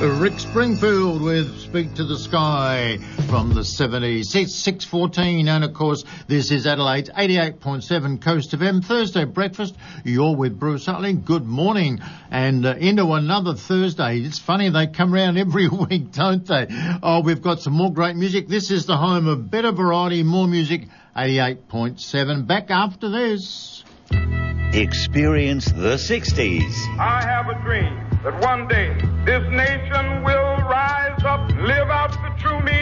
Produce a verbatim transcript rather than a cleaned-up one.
Rick Springfield with Speak to the Sky from the seventies. It's six fourteen, and of course, this is Adelaide's eighty-eight point seven Coast F M Thursday breakfast. You're with Bruce Utley. Good morning, and uh, into another Thursday. It's funny, they come around every week, don't they? Oh, we've got some more great music. This is the home of better variety, more music, eighty-eight point seven. Back after this. Experience the sixties. I have a dream that one day this nation will rise up, live out the true meaning